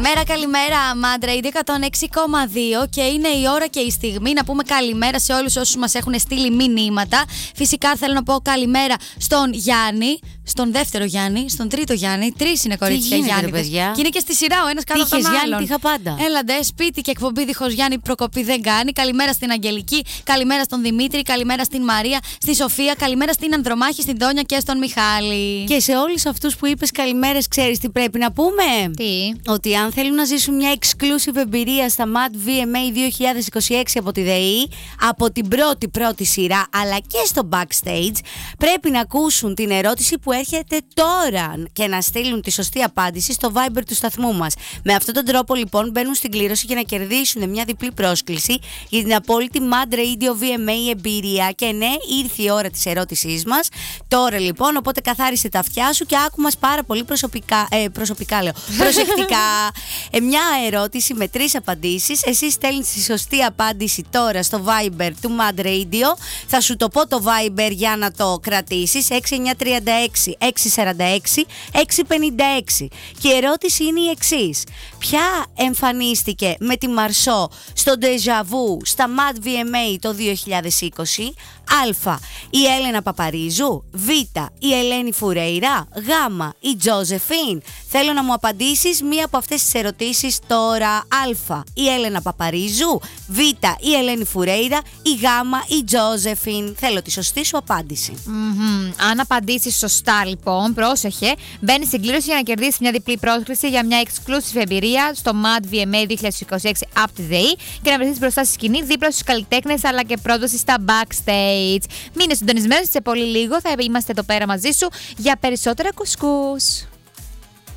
Καλημέρα, Mad Radio 106,2 και είναι η ώρα και η στιγμή να πούμε καλημέρα σε όλους όσους μας έχουν στείλει μηνύματα. Φυσικά θέλω να πω καλημέρα στον Γιάννη, στον δεύτερο Γιάννη, στον τρίτο Γιάννη. Τρεις είναι κορίτσια Γιάννη. Και είναι και στη σειρά ο ένας κάτω από τον άλλον. Είχα πάντα. Έλαντε, σπίτι και εκπομπή δίχως Γιάννη προκοπή δεν κάνει. Καλημέρα στην Αγγελική, καλημέρα στον Δημήτρη, καλημέρα στην Μαρία, στη Σοφία, καλημέρα στην Ανδρομάχη, στην Τόνια και στον Μιχάλη. Και σε όλους αυτούς που είπες καλημέρες, ξέρεις τι πρέπει να πούμε? Τι? Ότι αν θέλουν να ζήσουν μια exclusive εμπειρία στα Mad VMA 2026 από τη ΔΕΗ, από την πρώτη σειρά αλλά και στο backstage, πρέπει να ακούσουν την ερώτηση που έρχεται τώρα και να στείλουν τη σωστή απάντηση στο Viber του σταθμού μας. Με αυτόν τον τρόπο λοιπόν μπαίνουν στην κλήρωση για να κερδίσουν μια διπλή πρόσκληση για την απόλυτη Mad Radio VMA εμπειρία. Και ναι, ήρθε η ώρα της ερώτησής μας τώρα λοιπόν, οπότε καθάρισε τα αυτιά σου και άκου μας πάρα πολύ προσεκτικά. Μια ερώτηση με 3 απαντήσεις. Εσύ στέλνεις τη σωστή απάντηση τώρα στο Viber του Mad Radio. Θα σου το πω το Viber για να το κρατήσεις: 6936 646 656. Και η ερώτηση είναι η εξής: ποια εμφανίστηκε με τη Μαρσό στο Deja Vu στα Mad VMA το 2020? Α. Η Έλενα Παπαρίζου. Β. Η Ελένη Φουρέιρα. Γ. Η Τζόζεφιν. Θέλω να μου απαντήσεις μία από αυτές τις ερωτήσεις τώρα. Α. Η Έλενα Παπαρίζου. Β. Η Ελένη Φουρέιρα. Ή Γ. Η Τζόζεφιν. Θέλω τη σωστή σου απάντηση. Αν απαντήσεις σωστά λοιπόν, πρόσεχε, μπαίνεις στην κλήρωση για να κερδίσεις μια διπλή πρόσκληση για μια exclusive εμπειρία στο Mad VMA 2026 από τη ΔΕΗ και να βρεθείς μπροστά στη σκηνή δίπλα στους καλλιτέχνες αλλά και πρόσβαση στα backstage. Μείνε συντονισμένος, σε πολύ λίγο θα είμαστε εδώ πέρα μαζί σου για περισσότερα κουσκούς.